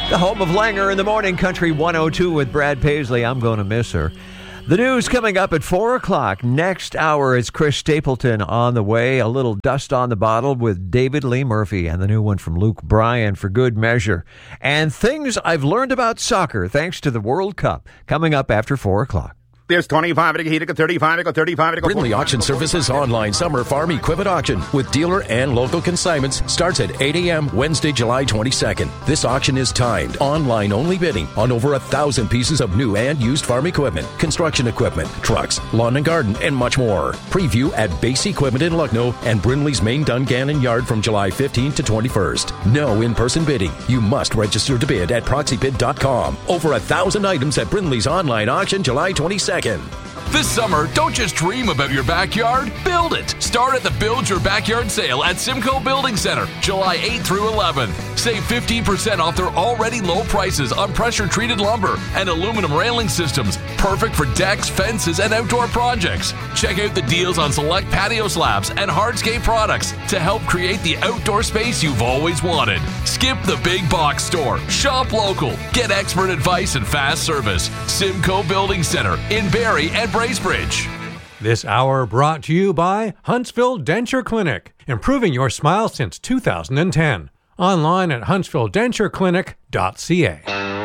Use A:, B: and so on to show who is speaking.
A: The home of Langer in the Morning, Country 102 with Brad Paisley. I'm going to miss her. The news coming up at 4 o'clock. Next hour is Chris Stapleton on the way. A little dust on the bottle with David Lee Murphy and the new one from Luke Bryan for good measure. And things I've learned about soccer thanks to the World Cup coming up after 4 o'clock.
B: There's 25, 35, 35.
C: Brindley Auction Services online summer farm equipment auction with dealer and local consignments starts at 8 a.m. Wednesday, July 22nd. This auction is timed, online only bidding on over 1,000 pieces of new and used farm equipment, construction equipment, trucks, lawn and garden, and much more. Preview at Base Equipment in Lucknow and Brindley's main Dungannon Yard from July 15th to 21st. No in-person bidding. You must register to bid at proxybid.com. Over 1,000 items at Brindley's online auction July 22nd.
D: This summer, don't just dream about your backyard, build it. Start at the Build Your Backyard sale at Simcoe Building Center, July 8th through 11th. Save 15% off their already low prices on pressure-treated lumber and aluminum railing systems, perfect for decks, fences, and outdoor projects. Check out the deals on select patio slabs and hardscape products to help create the outdoor space you've always wanted. Skip the big box store. Shop local. Get expert advice and fast service. Simcoe Building Center in Barrie and Bracebridge.
E: This hour brought to you by Huntsville Denture Clinic, improving your smile since 2010. Online at huntsvilledentureclinic.ca.